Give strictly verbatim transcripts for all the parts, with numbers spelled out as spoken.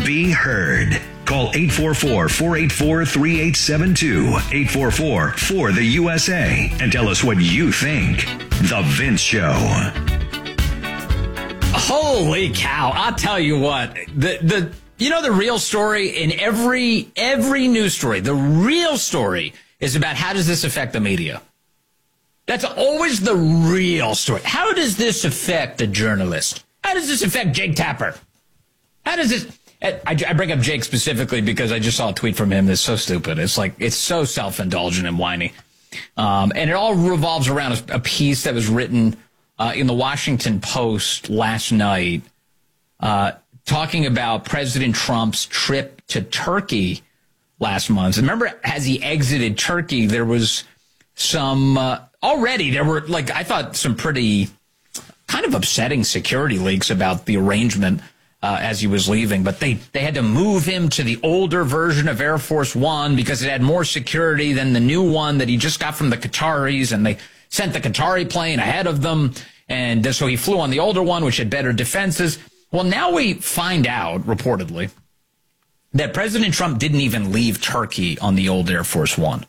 be heard. Call eight four four, four eight four, three eight seven two, eight four four, four the U S A, and tell us what you think. The Vince Show. Holy cow. I'll tell you what, the, the, you know, the real story in every, every news story, the real story is about how does this affect the media? That's always the real story. How does this affect the journalist? How does this affect Jake Tapper? How does this... I, I bring up Jake specifically because I just saw a tweet from him that's so stupid. It's like, it's so self-indulgent and whiny. Um, and it all revolves around a, a piece that was written uh, in the Washington Post last night uh, talking about President Trump's trip to Turkey last month. Remember, as he exited Turkey, there was some, uh, already there were, like, I thought some pretty kind of upsetting security leaks about the arrangement Uh, as he was leaving, but they, they had to move him to the older version of Air Force One because it had more security than the new one that he just got from the Qataris, and they sent the Qatari plane ahead of them, and so he flew on the older one, which had better defenses. Well, now we find out, reportedly, that President Trump didn't even leave Turkey on the old Air Force One.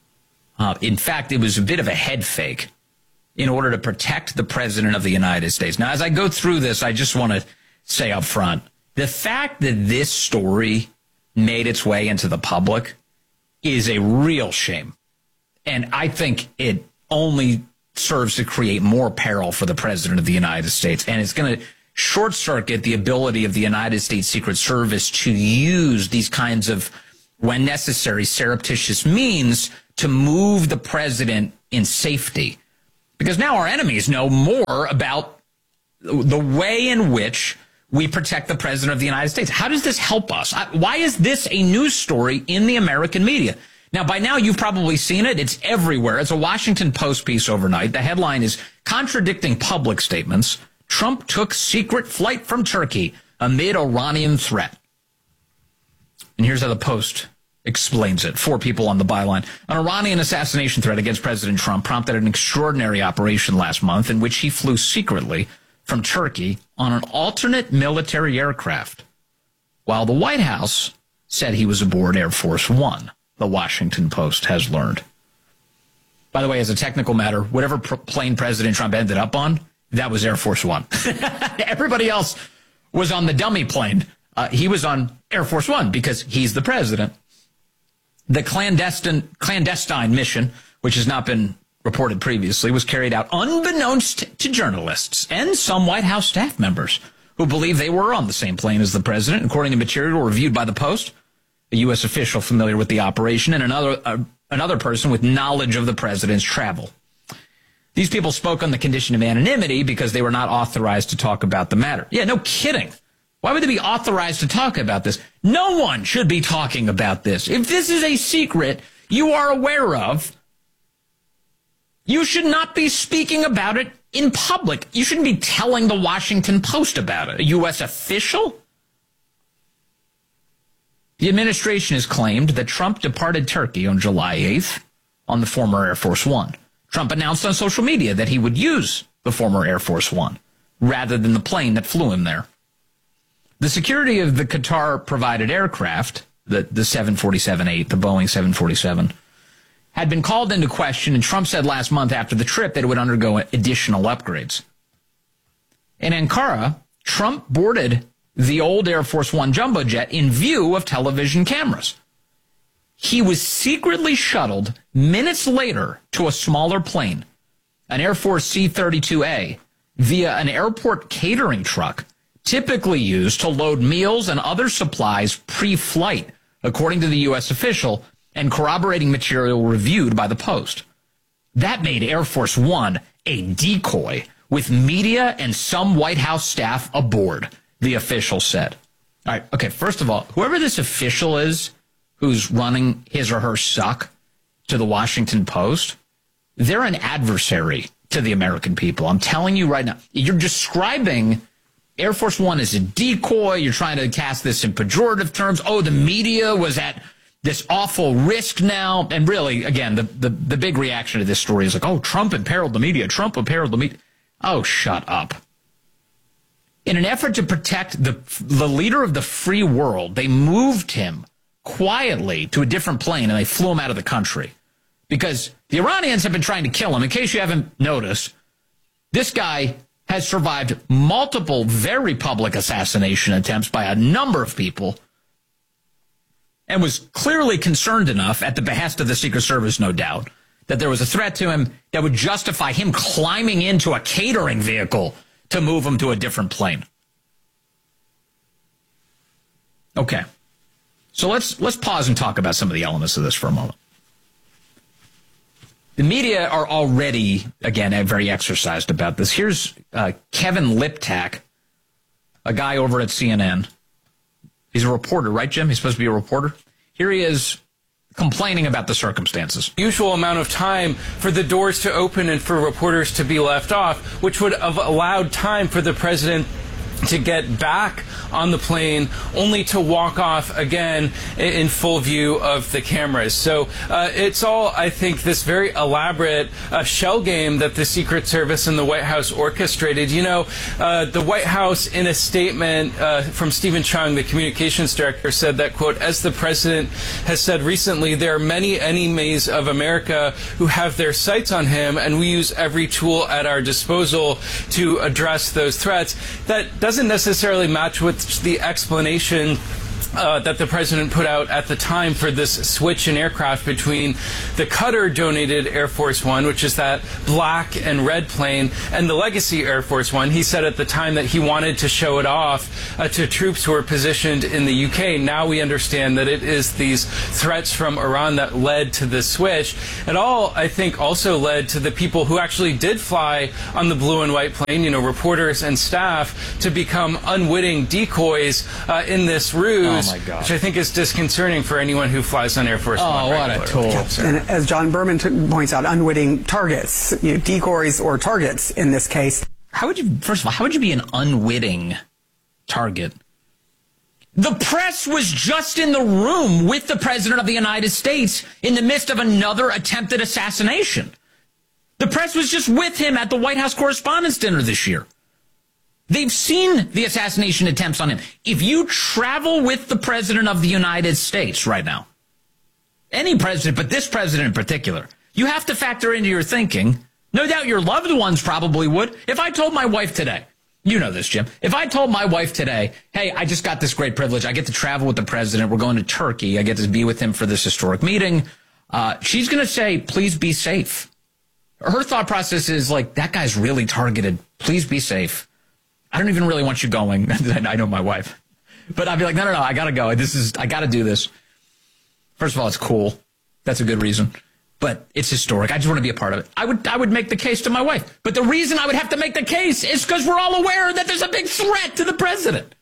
Uh, in fact, it was a bit of a head fake in order to protect the President of the United States. Now, as I go through this, I just want to say up front, the fact that this story made its way into the public is a real shame. And I think it only serves to create more peril for the President of the United States. And it's going to short circuit the ability of the United States Secret Service to use these kinds of, when necessary, surreptitious means to move the president in safety. Because now our enemies know more about the way in which we protect the President of the United States. How does this help us? Why is this a news story in the American media? Now, by now, you've probably seen it. It's everywhere. It's a Washington Post piece overnight. The headline is, Contradicting Public Statements, Trump Took Secret Flight from Turkey Amid Iranian Threat. And here's how the Post explains it. Four people on the byline. An Iranian assassination threat against President Trump prompted an extraordinary operation last month in which he flew secretly from Turkey on an alternate military aircraft, while the White House said he was aboard Air Force One, the Washington Post has learned. By the way, as a technical matter, whatever pr- plane President Trump ended up on, that was Air Force One. Everybody else was on the dummy plane. Uh, he was on Air Force One because he's the president. The clandestine, clandestine mission, which has not been reported previously, was carried out unbeknownst to journalists and some White House staff members who believe they were on the same plane as the president, according to material reviewed by the Post, a U S official familiar with the operation, and another uh, another person with knowledge of the president's travel. These people spoke on the condition of anonymity because they were not authorized to talk about the matter. Yeah, no kidding. Why would they be authorized to talk about this? No one should be talking about this. If this is a secret you are aware of, you should not be speaking about it in public. You shouldn't be telling the Washington Post about it. A U S official? The administration has claimed that Trump departed Turkey on July eighth on the former Air Force One. Trump announced on social media that he would use the former Air Force One rather than the plane that flew him there. The security of the Qatar-provided aircraft, the, the seven forty-seven eight, the Boeing seven forty-seven, had been called into question, and Trump said last month after the trip that it would undergo additional upgrades. In Ankara, Trump boarded the old Air Force One jumbo jet in view of television cameras. He was secretly shuttled minutes later to a smaller plane, an Air Force C thirty-two A, via an airport catering truck typically used to load meals and other supplies pre-flight, according to the U S official, and corroborating material reviewed by the Post. That made Air Force One a decoy with media and some White House staff aboard, the official said. All right, okay, first of all, whoever this official is who's running his or her suck to the Washington Post, they're an adversary to the American people. I'm telling you right now, you're describing Air Force One as a decoy. You're trying to cast this in pejorative terms. Oh, the media was at this awful risk now. And really, again, the, the, the big reaction to this story is like, oh, Trump imperiled the media. Trump imperiled the media. Oh, shut up. In an effort to protect the the leader of the free world, they moved him quietly to a different plane and they flew him out of the country. Because the Iranians have been trying to kill him. In case you haven't noticed, this guy has survived multiple very public assassination attempts by a number of people and was clearly concerned enough, at the behest of the Secret Service, no doubt, that there was a threat to him that would justify him climbing into a catering vehicle to move him to a different plane. Okay. So let's let's pause and talk about some of the elements of this for a moment. The media are already, again, very exercised about this. Here's uh, Kevin Liptak, a guy over at C N N. He's a reporter, right, Jim? He's supposed to be a reporter. Here he is complaining about the circumstances. Usual amount of time for the doors to open and for reporters to be left off, which would have allowed time for the president to get back on the plane, only to walk off again in full view of the cameras. So uh, it's all, I think, this very elaborate uh, shell game that the Secret Service and the White House orchestrated. You know, uh, the White House, in a statement uh, from Stephen Chung, the communications director, said that, quote, as the president has said recently, there are many enemies of America who have their sights on him, and we use every tool at our disposal to address those threats. That doesn't necessarily match with the explanation Uh, that the president put out at the time for this switch in aircraft between the Qatar-donated Air Force One, which is that black and red plane, and the Legacy Air Force One. He said at the time that he wanted to show it off uh, to troops who were positioned in the U K. Now we understand that it is these threats from Iran that led to this switch. It all, I think, also led to the people who actually did fly on the blue and white plane, you know, reporters and staff, to become unwitting decoys uh, in this ruse. Oh my God. Which I think is disconcerting for anyone who flies on Air Force oh, One. Oh, what a tool. And as John Berman t- points out, unwitting targets, you know, decoys or targets in this case. How would you, first of all, how would you be an unwitting target? The press was just in the room with the President of the United States in the midst of another attempted assassination. The press was just with him at the White House Correspondents' Dinner this year. They've seen the assassination attempts on him. If you travel with the President of the United States right now, any president, but this president in particular, you have to factor into your thinking. No doubt your loved ones probably would. If I told my wife today, you know this, Jim, if I told my wife today, hey, I just got this great privilege. I get to travel with the president. We're going to Turkey. I get to be with him for this historic meeting. Uh, she's going to say, please be safe. Her thought process is like, that guy's really targeted. Please be safe. I don't even really want you going. I know my wife. But I'd be like, no, no, no, I got to go. This is, I got to do this. First of all, it's cool. That's a good reason. But it's historic. I just want to be a part of it. I would, I would make the case to my wife. But the reason I would have to make the case is because we're all aware that there's a big threat to the president.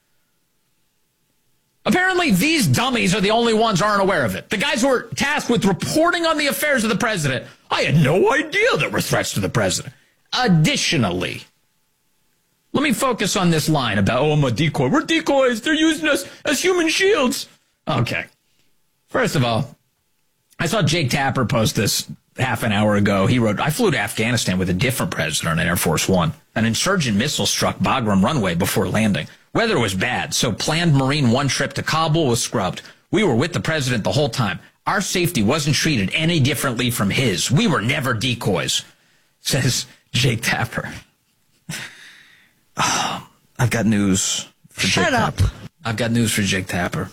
Apparently, these dummies are the only ones who aren't aware of it. The guys who are tasked with reporting on the affairs of the president, I had no idea there were threats to the president. Additionally, let me focus on this line about, oh, I'm a decoy. We're decoys. They're using us as human shields. Okay. First of all, I saw Jake Tapper post this half an hour ago. He wrote, I flew to Afghanistan with a different president on Air Force One. An insurgent missile struck Bagram runway before landing. Weather was bad, so planned Marine One trip to Kabul was scrubbed. We were with the president the whole time. Our safety wasn't treated any differently from his. We were never decoys, says Jake Tapper. Oh, I've got news for Shut Jake up. Tapper. I've got news for Jake Tapper.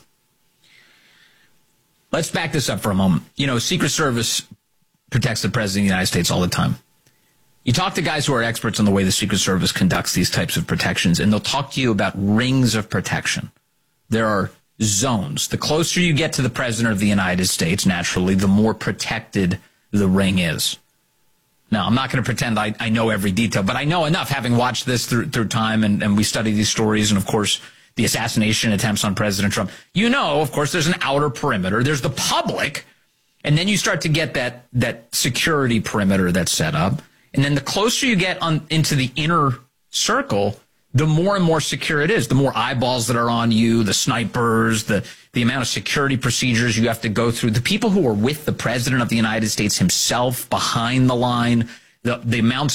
Let's back this up for a moment. You know, Secret Service protects the President of the United States all the time. You talk to guys who are experts on the way the Secret Service conducts these types of protections, and they'll talk to you about rings of protection. There are zones. The closer you get to the President of the United States, naturally, the more protected the ring is. Now, I'm not going to pretend I, I know every detail, but I know enough, having watched this through, through time, and, and we study these stories, and, of course, the assassination attempts on President Trump. You know, of course, there's an outer perimeter. There's the public, and then you start to get that, that security perimeter that's set up. And then the closer you get on into the inner circle, the more and more secure it is. The more eyeballs that are on you, the snipers, the, the amount of security procedures you have to go through, the people who are with the President of the United States himself behind the line, the, the amounts of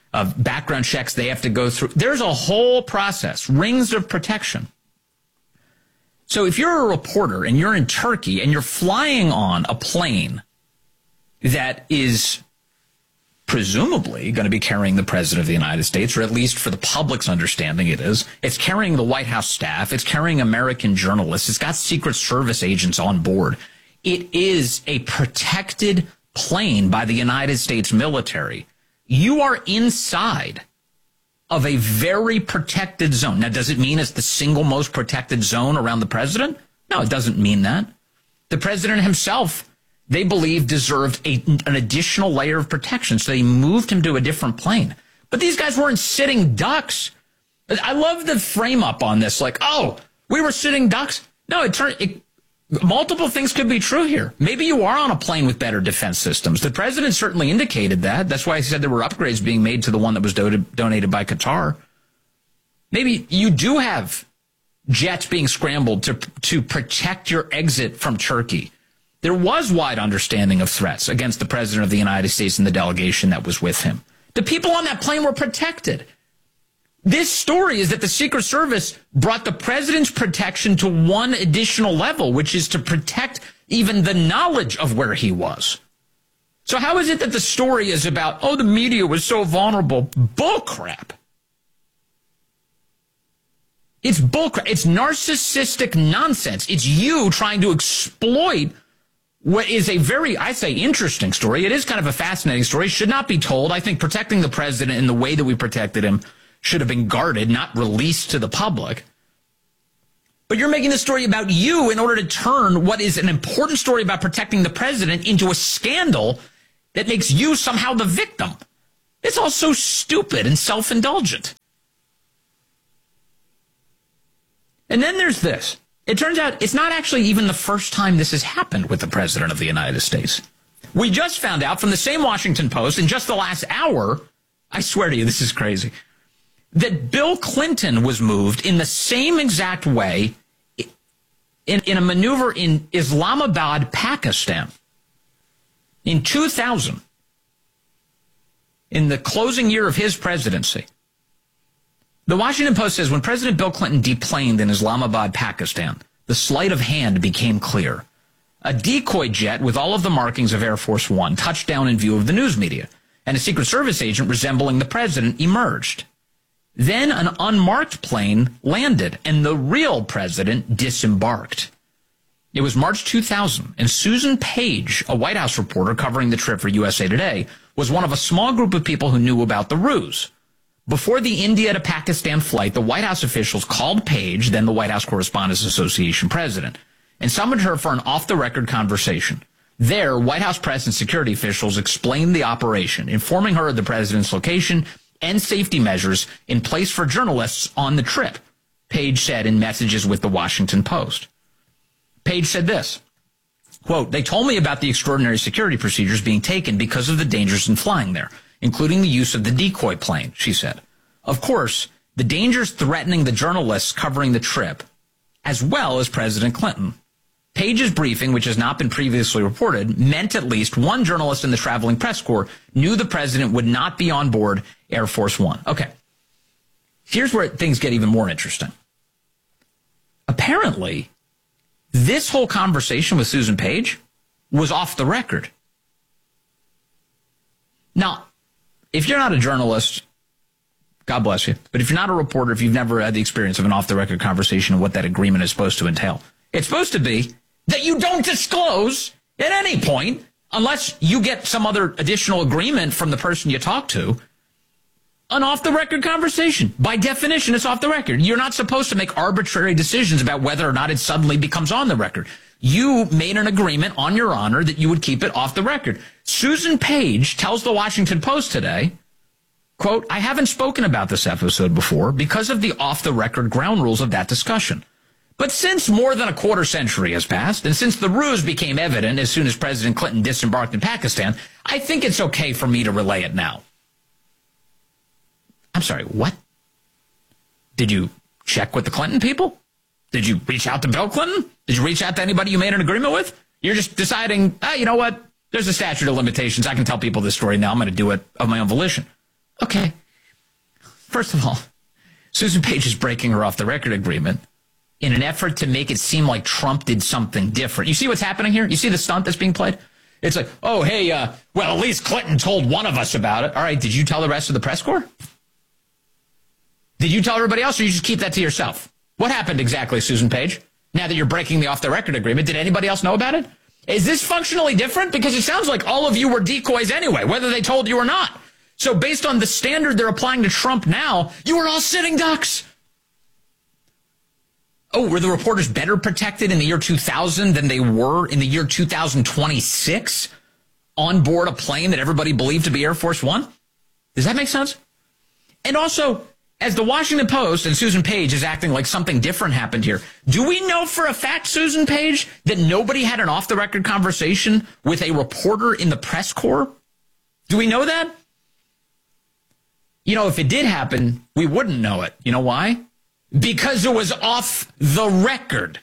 of background checks they have to go through. There's a whole process, rings of protection. So if you're a reporter and you're in Turkey and you're flying on a plane that is presumably going to be carrying the President of the United States, or at least for the public's understanding it is, it's carrying the White House staff, it's carrying American journalists, it's got Secret Service agents on board. It is a protected plane by the United States military. You are inside of a very protected zone. Now, does it mean it's the single most protected zone around the president? No, it doesn't mean that. The president himself, they believe, deserved a, an additional layer of protection, so they moved him to a different plane. But these guys weren't sitting ducks. I love the frame up on this, like, oh, we were sitting ducks. No, it turned... It, multiple things could be true here. Maybe you are on a plane with better defense systems. The president certainly indicated that. That's why he said there were upgrades being made to the one that was do- donated by Qatar. Maybe you do have jets being scrambled to to protect your exit from Turkey. There was wide understanding of threats against the president of the United States and the delegation that was with him. The people on that plane were protected. This story is that the Secret Service brought the president's protection to one additional level, which is to protect even the knowledge of where he was. So how is it that the story is about, oh, the media was so vulnerable? Bullcrap. It's bullcrap. It's narcissistic nonsense. It's you trying to exploit what is a very, I say, interesting story. It is kind of a fascinating story. It should not be told. I think protecting the president in the way that we protected him should have been guarded, not released to the public. But you're making the story about you in order to turn what is an important story about protecting the president into a scandal that makes you somehow the victim. It's all so stupid and self-indulgent. And then there's this. It turns out it's not actually even the first time this has happened with the president of the United States. We just found out from the same Washington Post in just the last hour, I swear to you, this is crazy, that Bill Clinton was moved in the same exact way in, in a maneuver in Islamabad, Pakistan. In two thousand, in the closing year of his presidency, the Washington Post says when President Bill Clinton deplaned in Islamabad, Pakistan, the sleight of hand became clear. A decoy jet with all of the markings of Air Force One touched down in view of the news media, and a Secret Service agent resembling the president emerged. Then an unmarked plane landed, and the real president disembarked. It was March two thousand, and Susan Page, a White House reporter covering the trip for U S A Today, was one of a small group of people who knew about the ruse. Before the India to Pakistan flight, the White House officials called Page, then the White House Correspondents Association president, and summoned her for an off-the-record conversation. There, White House press and security officials explained the operation, informing her of the president's location and safety measures in place for journalists on the trip, Page said in messages with the Washington Post. Page said this, quote, "They told me about the extraordinary security procedures being taken because of the dangers in flying there, including the use of the decoy plane," she said. Of course, the dangers threatening the journalists covering the trip, as well as President Clinton. Page's briefing, which has not been previously reported, meant at least one journalist in the traveling press corps knew the president would not be on board Air Force One. Okay. Here's where things get even more interesting. Apparently, this whole conversation with Susan Page was off the record. Now, if you're not a journalist, God bless you, but if you're not a reporter, if you've never had the experience of an off-the-record conversation and what that agreement is supposed to entail, it's supposed to be that you don't disclose at any point, unless you get some other additional agreement from the person you talk to, an off-the-record conversation. By definition, it's off the record. You're not supposed to make arbitrary decisions about whether or not it suddenly becomes on the record. You made an agreement on your honor that you would keep it off the record. Susan Page tells the Washington Post today, quote, "I haven't spoken about this episode before because of the off-the-record ground rules of that discussion. But since more than a quarter century has passed, and since the ruse became evident as soon as President Clinton disembarked in Pakistan, I think it's okay for me to relay it now." I'm sorry, what? Did you check with the Clinton people? Did you reach out to Bill Clinton? Did you reach out to anybody you made an agreement with? You're just deciding, ah, you know what? There's a statute of limitations. I can tell people this story now. I'm going to do it of my own volition. Okay. First of all, Susan Page is breaking her off-the-record agreement in an effort to make it seem like Trump did something different. You see what's happening here? You see the stunt that's being played? It's like, oh, hey, uh, well, at least Clinton told one of us about it. All right, did you tell the rest of the press corps? Did you tell everybody else, or you just keep that to yourself? What happened exactly, Susan Page? Now that you're breaking the off-the-record agreement, did anybody else know about it? Is this functionally different? Because it sounds like all of you were decoys anyway, whether they told you or not. So based on the standard they're applying to Trump now, you were all sitting ducks. Oh, were the reporters better protected in the year two thousand than they were in the year two thousand twenty-six on board a plane that everybody believed to be Air Force One? Does that make sense? And also, as the Washington Post and Susan Page is acting like something different happened here, do we know for a fact, Susan Page, that nobody had an off-the-record conversation with a reporter in the press corps? Do we know that? You know, if it did happen, we wouldn't know it. You know why? Because it was off the record.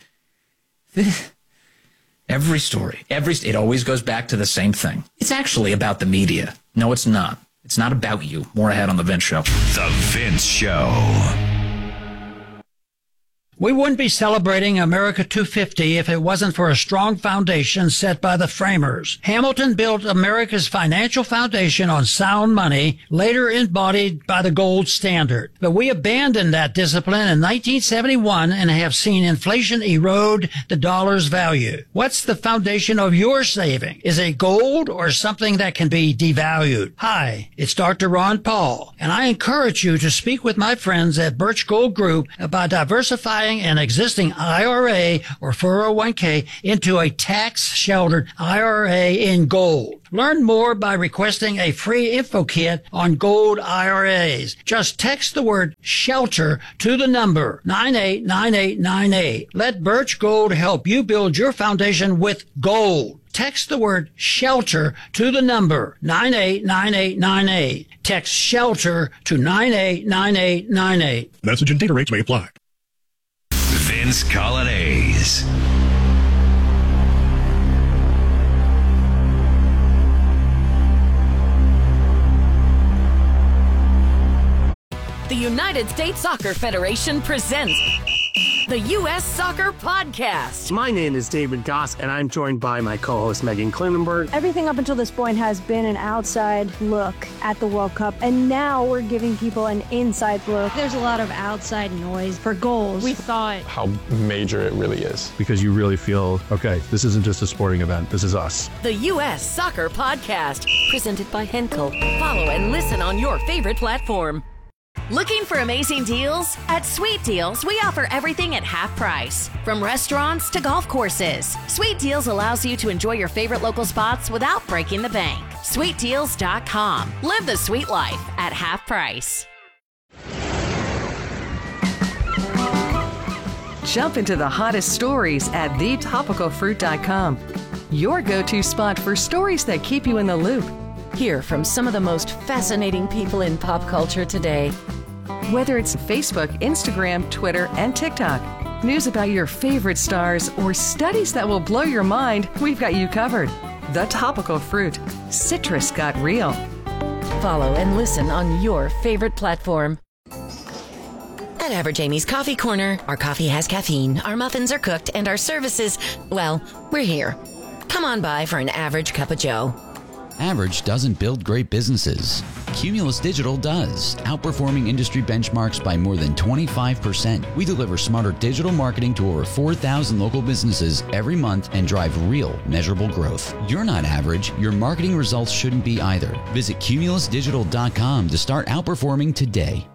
Every story, every it always goes back to the same thing. It's actually about the media. No, it's not. It's not about you. More ahead on The Vince Show. The Vince Show. We wouldn't be celebrating America two fifty if it wasn't for a strong foundation set by the framers. Hamilton built America's financial foundation on sound money, later embodied by the gold standard. But we abandoned that discipline in nineteen seventy-one and have seen inflation erode the dollar's value. What's the foundation of your saving? Is it gold or something that can be devalued? Hi, it's Doctor Ron Paul, and I encourage you to speak with my friends at Birch Gold Group about diversifying an existing I R A or four oh one k into a tax-sheltered I R A in gold. Learn more by requesting a free info kit on gold I R As. Just text the word SHELTER to the number nine eight nine eight nine eight. Let Birch Gold help you build your foundation with gold. Text the word SHELTER to the number nine eight nine eight nine eight. Text SHELTER to nine eight nine eight nine eight. Message and data rates may apply. Vince Colonnese. The United States Soccer Federation presents the U S Soccer Podcast. My name is David Goss, and I'm joined by my co-host Megan Klinenberg. Everything up until this point has been an outside look at the World Cup, and now we're giving people an inside look. There's a lot of outside noise for goals. We thought how major it really is. Because you really feel, okay, this isn't just a sporting event, this is us. The U S Soccer Podcast, presented by Henkel. Follow and listen on your favorite platform. Looking for amazing deals? At Sweet Deals, we offer everything at half price. From restaurants to golf courses, Sweet Deals allows you to enjoy your favorite local spots without breaking the bank. sweet deals dot com. Live the sweet life at half price. Jump into the hottest stories at the topical fruit dot com. Your go-to spot for stories that keep you in the loop. Hear from some of the most fascinating people in pop culture today. Whether it's Facebook, Instagram, Twitter, and TikTok, news about your favorite stars, or studies that will blow your mind, we've got you covered. The Topical Fruit. Citrus got real. Follow and listen on your favorite platform. At Average Amy's Coffee Corner, our coffee has caffeine, our muffins are cooked, and our services, well, we're here. Come on by for an average cup of joe. Average doesn't build great businesses. Cumulus Digital does, outperforming industry benchmarks by more than twenty-five percent. We deliver smarter digital marketing to over four thousand local businesses every month and drive real, measurable growth. You're not average. Your marketing results shouldn't be either. Visit cumulus digital dot com to start outperforming today.